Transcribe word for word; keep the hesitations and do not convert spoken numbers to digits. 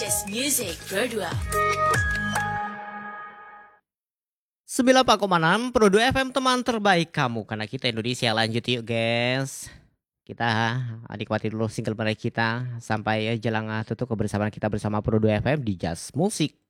Just Music Pro dua. sembilan puluh empat koma enam Pro dua F M, teman terbaik kamu. Karena kita Indonesia. Lanjut yuk guys. Kita nikmati dulu single mereka kita sampai jelang tutup kebersamaan kita bersama Pro dua F M di Just Music